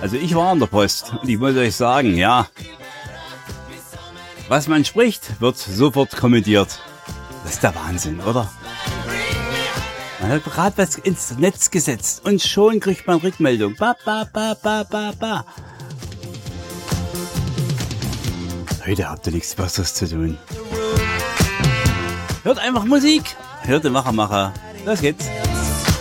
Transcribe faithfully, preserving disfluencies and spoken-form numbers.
Also ich war an der Post und ich muss euch sagen, ja, was man spricht, wird sofort kommentiert. Das ist der Wahnsinn, oder? Man hat gerade was ins Netz gesetzt und schon kriegt man Rückmeldung. Ba, ba, ba, ba, ba, ba. Heute habt ihr nichts Besseres zu tun. Hört einfach Musik. Hört den Macher, Macher. Los geht's.